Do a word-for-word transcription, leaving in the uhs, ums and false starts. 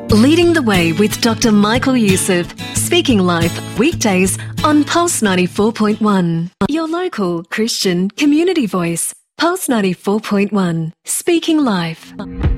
Leading the Way with Doctor Michael Youssef, speaking live weekdays on Pulse ninety-four point one. Your local Christian community voice, Pulse ninety-four point one, speaking live.